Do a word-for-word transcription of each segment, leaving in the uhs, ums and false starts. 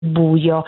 buio.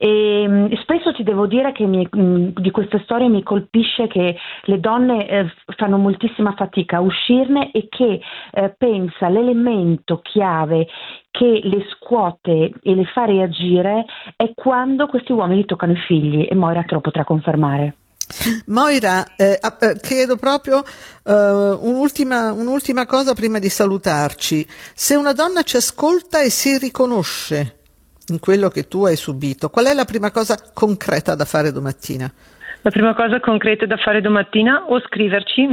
E mh, spesso ti devo dire che mi- mh, di queste storie mi colpisce che le donne eh, f- fanno moltissima fatica a uscirne e che eh, pensa l'elemento chiave che le scuote e le fa reagire è quando questi uomini toccano i figli, e Moira te lo potrà confermare. Moira, eh, ah, eh, chiedo proprio eh, un'ultima, un'ultima cosa prima di salutarci. Se una donna ci ascolta e si riconosce in quello che tu hai subito, qual è la prima cosa concreta da fare domattina? La prima cosa concreta da fare domattina o scriverci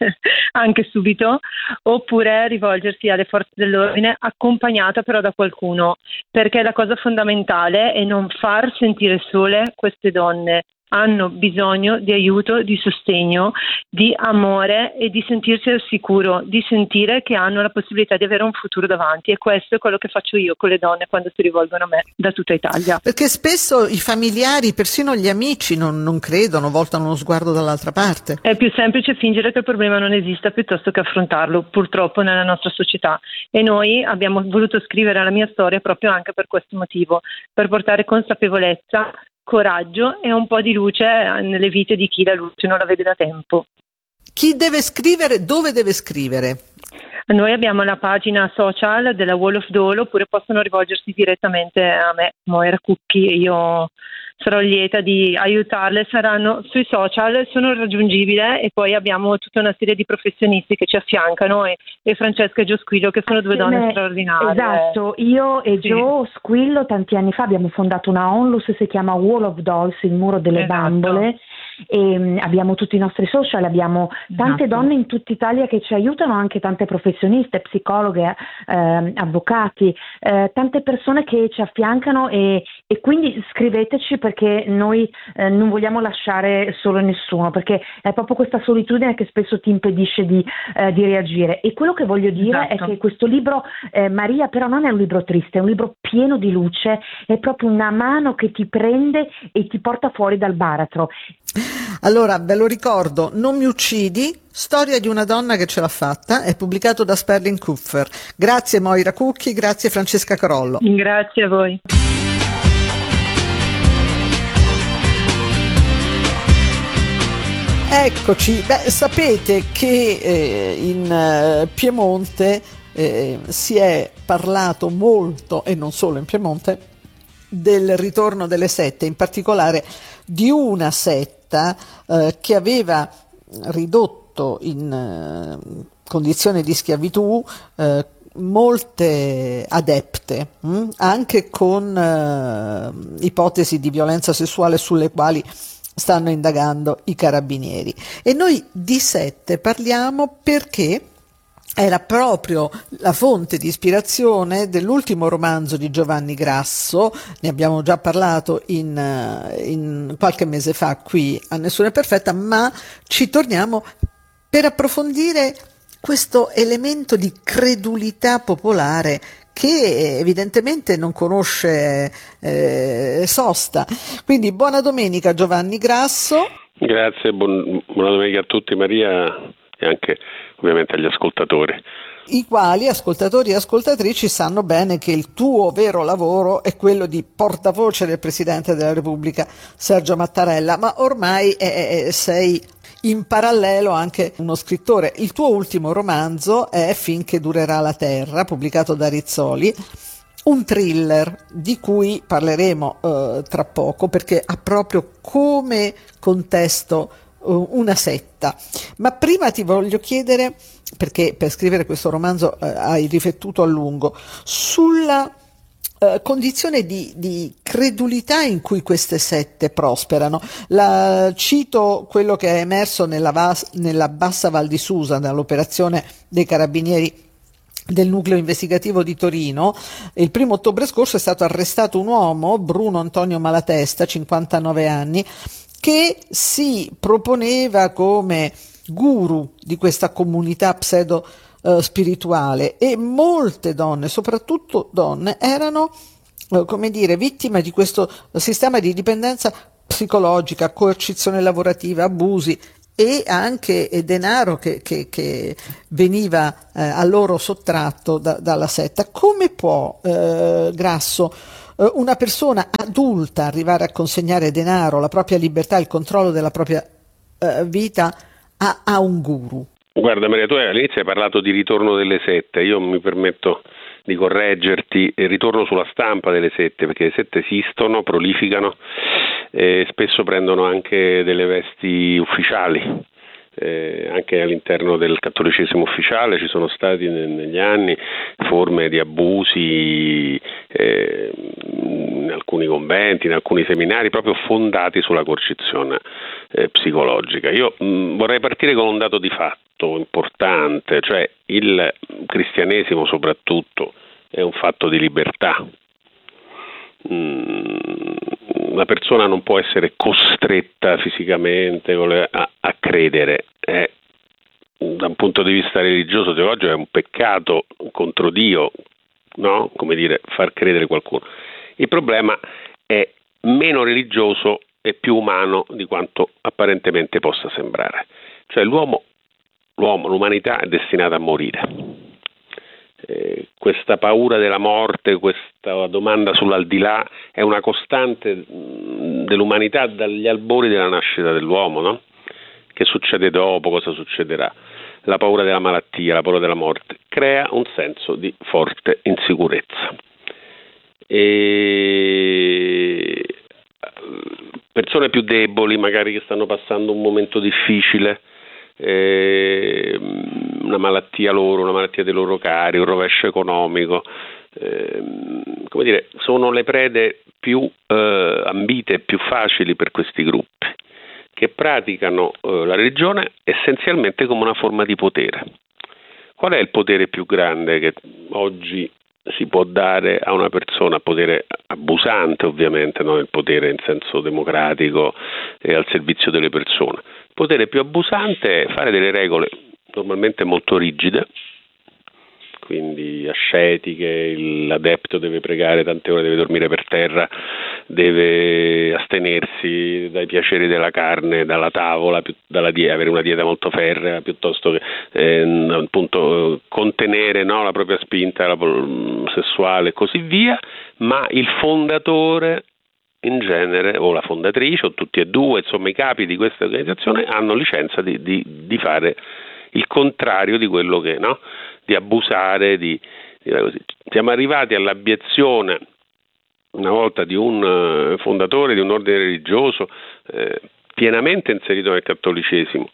anche subito, oppure rivolgersi alle forze dell'ordine accompagnata però da qualcuno, perché la cosa fondamentale è non far sentire sole queste donne. Hanno bisogno di aiuto, di sostegno, di amore e di sentirsi al sicuro, di sentire che hanno la possibilità di avere un futuro davanti, e questo è quello che faccio io con le donne quando si rivolgono a me da tutta Italia. Perché spesso i familiari, persino gli amici non, non credono, voltano uno sguardo dall'altra parte. È più semplice fingere che il problema non esista piuttosto che affrontarlo, purtroppo, nella nostra società, e noi abbiamo voluto scrivere la mia storia proprio anche per questo motivo, per portare consapevolezza, coraggio e un po' di luce nelle vite di chi la luce non la vede da tempo. Chi deve scrivere, dove deve scrivere? Noi abbiamo la pagina social della Wall of Dolo, oppure possono rivolgersi direttamente a me, Moira Cucchi, e io sarò lieta di aiutarle. Saranno sui social, sono raggiungibile, e poi abbiamo tutta una serie di professionisti che ci affiancano, e, e Francesca e Gio Squillo, che sono due donne Assieme- straordinarie. Esatto, io e Sì. Joe Squillo tanti anni fa abbiamo fondato una onlus che si chiama Wall of Dolls, il muro delle Esatto. bambole, e mh, abbiamo tutti i nostri social, abbiamo tante Esatto. donne in tutta Italia che ci aiutano, anche tante professioniste, psicologhe, ehm, avvocati, eh, tante persone che ci affiancano, e, e quindi scriveteci, perché noi eh, non vogliamo lasciare solo nessuno, perché è proprio questa solitudine che spesso ti impedisce di, eh, di reagire. E quello che voglio dire Esatto. è che questo libro, eh, Maria, però non è un libro triste, è un libro pieno di luce, è proprio una mano che ti prende e ti porta fuori dal baratro. Allora, ve lo ricordo, Non mi uccidi, storia di una donna che ce l'ha fatta, è pubblicato da Sperling Kupfer. Grazie Moira Cucchi, grazie Francesca Carollo. Grazie a voi. Eccoci, beh, sapete che eh, in eh, Piemonte eh, si è parlato molto, e non solo in Piemonte, del ritorno delle sette, in particolare di una setta eh, che aveva ridotto in eh, condizione di schiavitù eh, molte adepte, mh? anche con eh, ipotesi di violenza sessuale sulle quali stanno indagando i carabinieri. E noi di sette parliamo perché era proprio la fonte di ispirazione dell'ultimo romanzo di Giovanni Grasso, ne abbiamo già parlato in, in qualche mese fa qui a Nessuna è Perfetta, ma ci torniamo per approfondire questo elemento di credulità popolare che evidentemente non conosce eh, sosta. Quindi buona domenica Giovanni Grasso. Grazie, buon, buona domenica a tutti Maria, e anche ovviamente agli ascoltatori. I quali, ascoltatori e ascoltatrici, sanno bene che il tuo vero lavoro è quello di portavoce del Presidente della Repubblica Sergio Mattarella, ma ormai eh, sei in parallelo anche uno scrittore. Il tuo ultimo romanzo è Finché durerà la terra, pubblicato da Rizzoli, un thriller di cui parleremo eh, tra poco, perché ha proprio come contesto uh, una setta. Ma prima ti voglio chiedere, perché per scrivere questo romanzo eh, hai riflettuto a lungo, sulla Uh, condizione di, di credulità in cui queste sette prosperano. La, cito quello che è emerso nella, vas, nella Bassa Val di Susa, dall'operazione dei carabinieri del nucleo investigativo di Torino. Il primo ottobre scorso è stato arrestato un uomo, Bruno Antonio Malatesta, cinquantanove anni, che si proponeva come guru di questa comunità pseudo Uh, spirituale, e molte donne, soprattutto donne, erano uh, come dire vittime di questo sistema di dipendenza psicologica, coercizione lavorativa, abusi e anche e denaro che, che, che veniva uh, a loro sottratto da, dalla setta. Come può uh, Grasso eh, una persona adulta arrivare a consegnare denaro, la propria libertà, il controllo della propria eh, vita a, a un guru? Guarda Maria, tu all'inizio hai parlato di ritorno delle sette, io mi permetto di correggerti, ritorno sulla stampa delle sette, perché le sette esistono, prolificano e spesso prendono anche delle vesti ufficiali. Eh, anche all'interno del cattolicesimo ufficiale ci sono stati ne, negli anni forme di abusi eh, in alcuni conventi, in alcuni seminari, proprio fondati sulla coercizione eh, psicologica. Io mh, vorrei partire con un dato di fatto importante, cioè il cristianesimo soprattutto è un fatto di libertà. La persona non può essere costretta fisicamente a, a credere, è, da un punto di vista religioso teologico è un peccato contro Dio, no? Come dire, far credere qualcuno. Il problema è meno religioso e più umano di quanto apparentemente possa sembrare. Cioè l'uomo, l'uomo, l'umanità è destinata a morire. Eh, questa paura della morte, questa domanda sull'aldilà è una costante mh, dell'umanità dagli albori della nascita dell'uomo, no? Che succede dopo, cosa succederà? La paura della malattia, la paura della morte crea un senso di forte insicurezza. E persone più deboli, magari che stanno passando un momento difficile, Eh, una malattia loro, una malattia dei loro cari, un rovescio economico, eh, come dire, sono le prede più eh, ambite e più facili per questi gruppi che praticano eh, la religione essenzialmente come una forma di potere. Qual è il potere più grande che oggi si può dare a una persona? Potere abusante, ovviamente, non il potere in senso democratico e al servizio delle persone. Il potere più abusante è fare delle regole normalmente molto rigide, quindi ascetiche, l'adepto deve pregare tante ore, deve dormire per terra, deve astenersi dai piaceri della carne, dalla tavola, più, dalla dieta, avere una dieta molto ferrea, piuttosto che eh, appunto contenere, no, la propria spinta la, sessuale e così via, ma il fondatore in genere, o la fondatrice, o tutti e due, insomma i capi di questa organizzazione hanno licenza di, di, di fare il contrario di quello che, no? Di abusare, di, di così. Siamo arrivati all'abiezione una volta di un uh, fondatore di un ordine religioso eh, pienamente inserito nel cattolicesimo,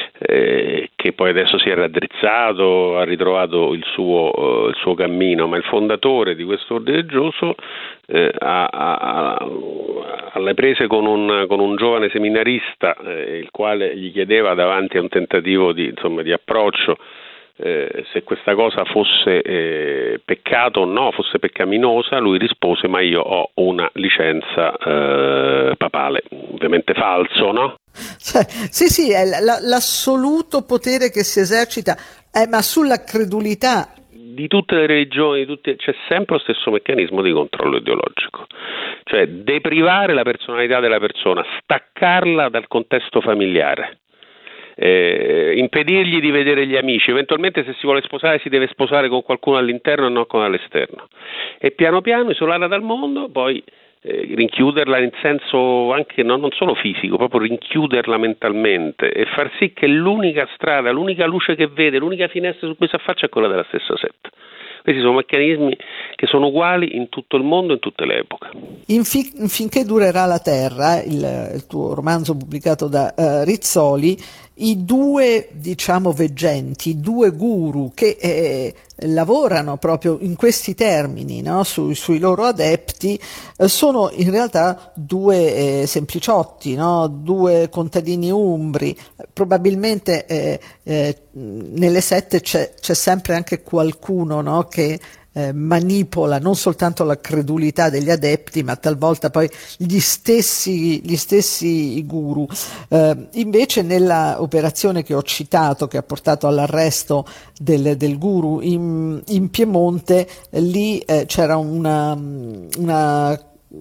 eh, che poi adesso si è raddrizzato, ha ritrovato il suo, uh, il suo cammino, ma il fondatore di questo ordine religioso eh, ha, ha, alle prese con un, con un giovane seminarista, eh, il quale gli chiedeva davanti a un tentativo di, insomma, di approccio Eh, se questa cosa fosse eh, peccato o no, fosse peccaminosa. Lui rispose: ma io ho una licenza eh, papale. Ovviamente falso, no? Cioè, sì, sì, è l- l'assoluto potere che si esercita, eh, ma sulla credulità. Di tutte le religioni, di tutte, c'è sempre lo stesso meccanismo di controllo ideologico, cioè deprivare la personalità della persona, staccarla dal contesto familiare. Eh, impedirgli di vedere gli amici, eventualmente se si vuole sposare si deve sposare con qualcuno all'interno e non con all'esterno, e piano piano isolarla dal mondo, poi eh, rinchiuderla in senso anche no, non solo fisico, proprio rinchiuderla mentalmente e far sì che l'unica strada, l'unica luce che vede, l'unica finestra su cui si affaccia è quella della stessa setta. Questi sono meccanismi che sono uguali in tutto il mondo, in tutte le epoche. Infin- finché durerà la Terra, il, il tuo romanzo pubblicato da uh, Rizzoli, i due, diciamo, veggenti, i due guru che eh, lavorano proprio in questi termini, no? Su, sui loro adepti, eh, sono in realtà due eh, sempliciotti, no? Due contadini umbri. Probabilmente eh, eh, nelle sette c'è, c'è sempre anche qualcuno, no? Che Eh, manipola non soltanto la credulità degli adepti, ma talvolta poi gli stessi, gli stessi guru. Eh, invece nella operazione che ho citato, che ha portato all'arresto del, del guru in, in Piemonte, eh, lì eh, c'era una, una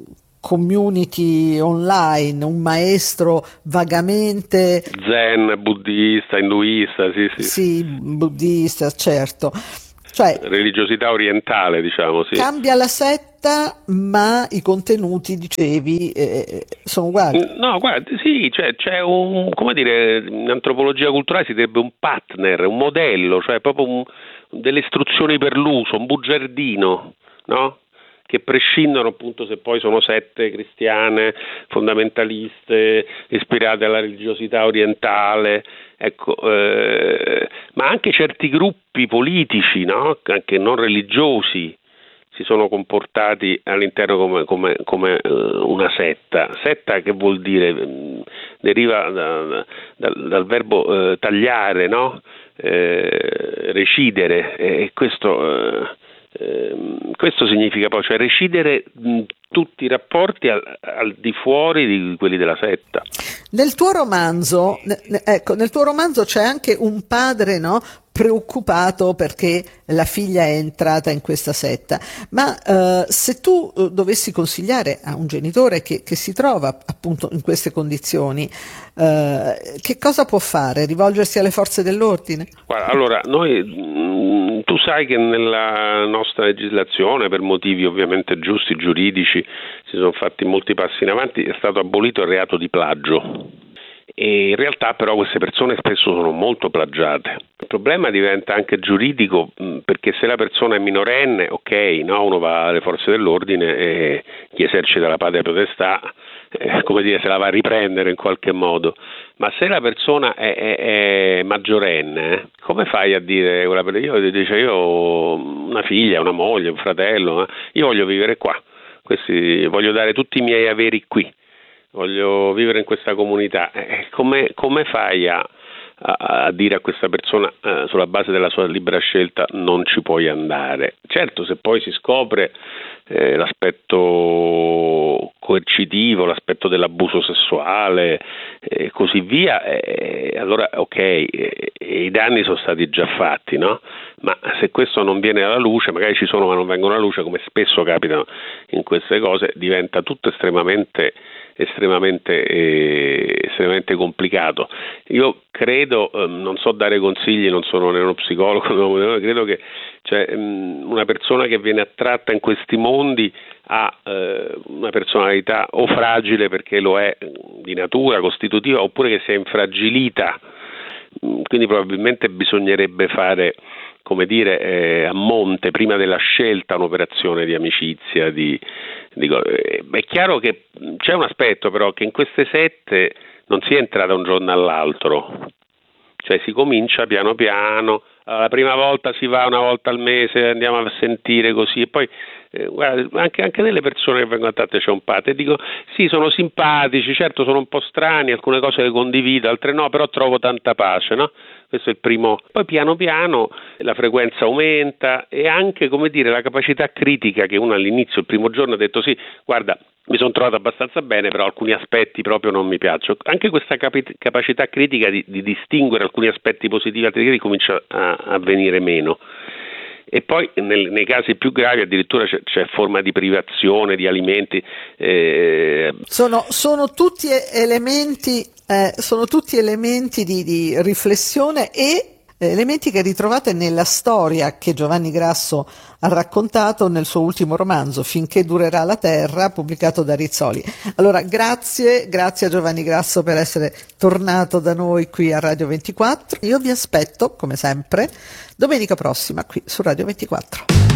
community online, un maestro vagamente zen, buddista, induista, sì, sì. Sì, buddista, certo. Cioè, religiosità orientale, diciamo, sì. Cambia la setta setta, ma i contenuti, dicevi, eh, sono uguali. No, guarda, sì, cioè, c'è un, come dire, in antropologia culturale si direbbe un partner, un modello, cioè proprio un, delle istruzioni per l'uso, un bugiardino, no? Che prescindono appunto se poi sono sette cristiane, fondamentaliste, ispirate alla religiosità orientale, ecco, eh, ma anche certi gruppi politici, no? Anche non religiosi, si sono comportati all'interno come, come, come uh, una setta. Setta che vuol dire? Deriva da, da, dal verbo uh, tagliare, no? Eh, recidere, e questo, uh, eh, questo significa poi, cioè recidere mh, tutti i rapporti al, al di fuori di quelli della setta. Nel tuo romanzo, ne, ecco, nel tuo romanzo c'è anche un padre, no? Preoccupato perché la figlia è entrata in questa setta, ma eh, se tu eh, dovessi consigliare a un genitore che, che si trova appunto in queste condizioni, eh, che cosa può fare? Rivolgersi alle forze dell'ordine? Guarda, allora, noi mh, tu sai che nella nostra legislazione, per motivi ovviamente giusti, giuridici, si sono fatti molti passi in avanti, è stato abolito il reato di plagio. E in realtà però queste persone spesso sono molto plagiate. Il problema diventa anche giuridico, perché se la persona è minorenne, ok, no, uno va alle forze dell'ordine e chi esercita la patria potestà, eh, come dire, se la va a riprendere in qualche modo. Ma se la persona è, è, è maggiorenne, eh, come fai a dire, io dice io ho una figlia, una moglie, un fratello, eh, io voglio vivere qua, questi, voglio dare tutti i miei averi qui. Voglio vivere in questa comunità, eh, come, come fai a, a, a dire a questa persona eh, sulla base della sua libera scelta non ci puoi andare? Certo, se poi si scopre eh, l'aspetto coercitivo, l'aspetto dell'abuso sessuale e eh, così via, eh, allora ok, eh, i danni sono stati già fatti, no? Ma se questo non viene alla luce, magari ci sono ma non vengono alla luce, come spesso capitano in queste cose, diventa tutto estremamente estremamente eh, estremamente complicato. Io credo, eh, non so dare consigli, non sono né uno psicologo, no, credo che cioè, mh, una persona che viene attratta in questi mondi ha eh, una personalità o fragile perché lo è di natura costitutiva, oppure che si è infragilita, quindi probabilmente bisognerebbe fare, come dire, eh, a monte, prima della scelta, un'operazione di amicizia, di, di, eh, è chiaro che c'è un aspetto però che in queste sette non si entra da un giorno all'altro, cioè si comincia piano piano, la prima volta si va una volta al mese, andiamo a sentire così, e poi eh, guarda, anche, anche nelle persone che vengono attratte c'è un patto, e dico sì, sono simpatici, certo sono un po' strani, alcune cose le condivido, altre no, però trovo tanta pace, no? Questo è il primo. Poi piano piano la frequenza aumenta e anche, come dire, la capacità critica che uno all'inizio, il primo giorno ha detto sì, guarda, mi sono trovato abbastanza bene, però alcuni aspetti proprio non mi piacciono. Anche questa capi- capacità critica di, di distinguere alcuni aspetti positivi e altri negativi comincia a, a venire meno. E poi nel, nei casi più gravi addirittura c'è, c'è forma di privazione di alimenti. Eh. Sono, sono tutti elementi, eh, sono tutti elementi di, di riflessione e elementi che ritrovate nella storia che Giovanni Grasso ha raccontato nel suo ultimo romanzo, Finché durerà la terra, pubblicato da Rizzoli. Allora, grazie, grazie a Giovanni Grasso per essere tornato da noi qui a Radio ventiquattro. Io vi aspetto, come sempre, domenica prossima qui su Radio ventiquattro.